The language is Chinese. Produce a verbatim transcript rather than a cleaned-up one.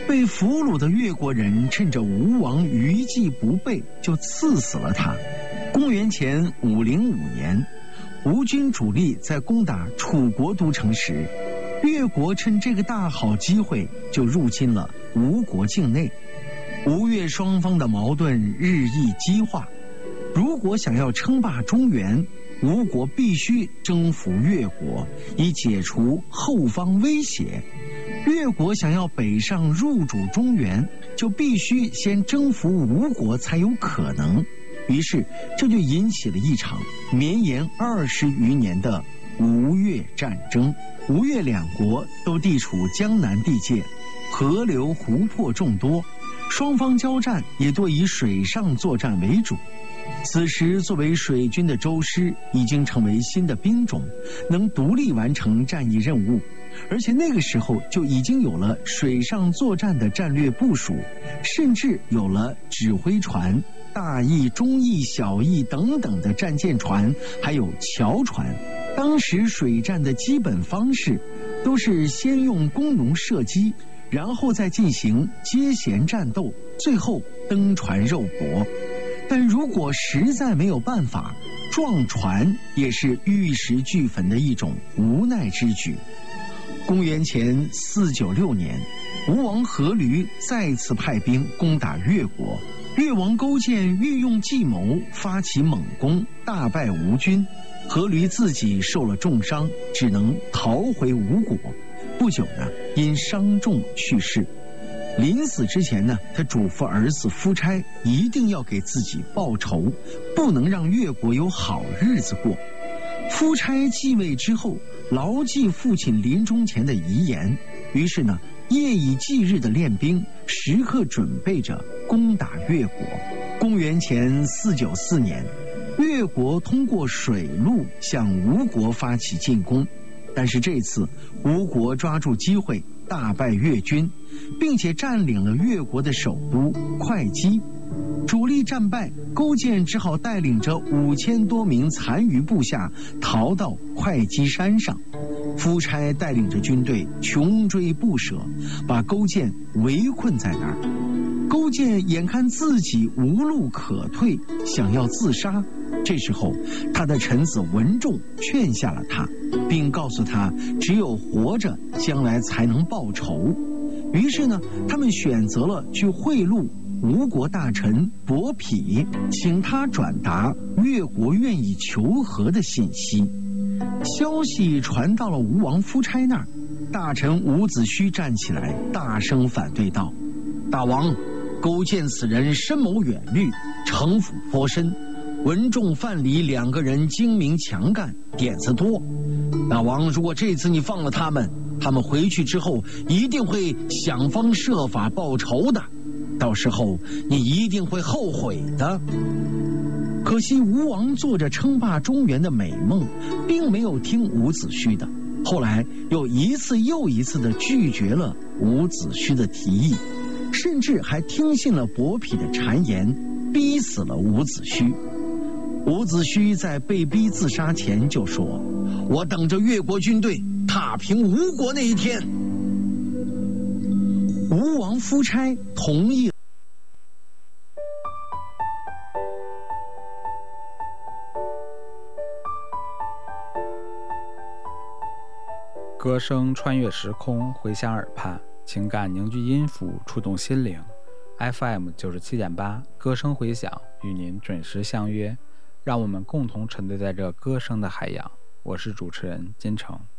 被俘虏的越国人趁着吴王余悸不备，就刺死了他。公元前五零五年，吴军主力在攻打楚国都城时，越国趁这个大好机会就入侵了吴国境内。吴越双方的矛盾日益激化，如果想要称霸中原，吴国必须征服越国，以解除后方威胁。越国想要北上入主中原，就必须先征服吴国才有可能。于是这就引起了一场绵延二十余年的吴越战争。吴越两国都地处江南地界，河流湖泊众多，双方交战也多以水上作战为主。此时作为水军的周师已经成为新的兵种，能独立完成战役任务，而且那个时候就已经有了水上作战的战略部署，甚至有了指挥船、大翼、中翼、小翼等等的战舰船，还有桥船。当时水战的基本方式都是先用弓弩射击，然后再进行接舷战斗，最后登船肉搏。但如果实在没有办法，撞船也是玉石俱焚的一种无奈之举。公元前四九六年，吴王阖闾再次派兵攻打越国，越王勾践运用计谋，发起猛攻，大败吴军。阖闾自己受了重伤，只能逃回吴国。不久呢，因伤重去世。临死之前呢，他嘱咐儿子夫差一定要给自己报仇，不能让越国有好日子过。夫差继位之后，牢记父亲临终前的遗言，于是呢，夜以继日的练兵，时刻准备着攻打越国。公元前四九四年，越国通过水路向吴国发起进攻，但是这次吴国抓住机会大败越军，并且占领了越国的首都会稽。主力战败，勾践只好带领着五千多名残余部下逃到会稽山上。夫差带领着军队穷追不舍，把勾践围困在那儿。勾践眼看自己无路可退，想要自杀。这时候他的臣子文仲劝下了他，并告诉他只有活着将来才能报仇。于是呢，他们选择了去贿赂吴国大臣伯嚭，请他转达越国愿意求和的信息。消息传到了吴王夫差那儿，大臣伍子胥站起来大声反对道：大王，勾践此人深谋远虑，城府颇深，文仲、范蠡两个人精明强干，点子多。大王，如果这次你放了他们，他们回去之后一定会想方设法报仇的，到时候你一定会后悔的。可惜吴王做着称霸中原的美梦，并没有听伍子胥的，后来又一次又一次地拒绝了伍子胥的提议，甚至还听信了伯嚭的谗言，逼死了伍子胥。伍子胥在被逼自杀前就说：我等着越国军队踏平吴国那一天。吴王夫差同意。 歌声穿越时空，回响耳畔，情感凝聚音符，触动心灵。F M 九十七点八，歌声回响，与您准时相约。让我们共同沉醉在这歌声的海洋。我是主持人金城。